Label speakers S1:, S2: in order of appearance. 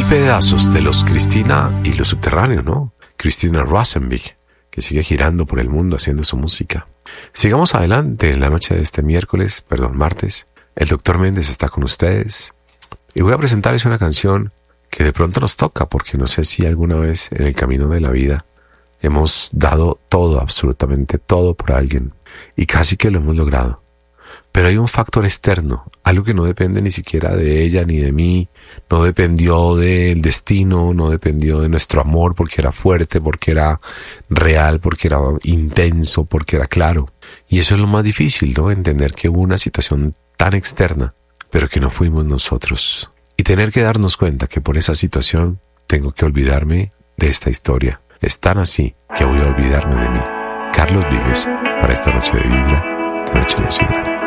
S1: Mil pedazos de los Cristina y los Subterráneos, ¿no? Cristina Rosenbeck, que sigue girando por el mundo haciendo su música. Sigamos adelante en la noche de este martes. El Dr. Méndez está con ustedes y voy a presentarles una canción que de pronto nos toca, porque no sé si alguna vez en el camino de la vida hemos dado todo, absolutamente todo por alguien y casi que lo hemos logrado. Pero hay un factor externo, algo que no depende ni siquiera de ella ni de mí, no dependió del destino, no dependió de nuestro amor porque era fuerte, porque era real, porque era intenso, porque era claro. Y eso es lo más difícil, ¿no? Entender que hubo una situación tan externa, pero que no fuimos nosotros. Y tener que darnos cuenta que por esa situación tengo que olvidarme de esta historia. Es tan así que voy a olvidarme de mí. Carlos Vives, para esta noche de Vibra, de Noche en la Ciudad.